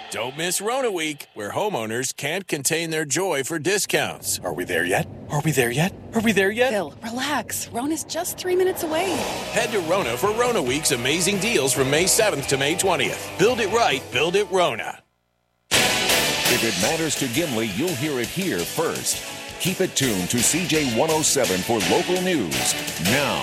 Don't miss Rona Week, where homeowners can't contain their joy for discounts. Are we there yet? Are we there yet? Are we there yet? Phil, relax. Rona's just 3 minutes away. Head to Rona for Rona Week's amazing deals from May 7th to May 20th. Build it right, build it Rona. If it matters to Gimli, you'll hear it here first. Keep it tuned to CJ 107 for local news. Now,